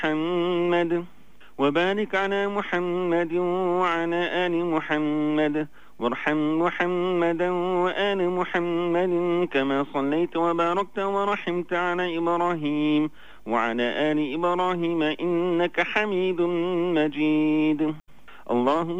محمد وبارك على محمد وعلى آل محمد وارحم محمدا وآل محمد كما صليت وباركت ورحمت على إبراهيم وعلى آل إبراهيم إنك حميد مجيد. اللهم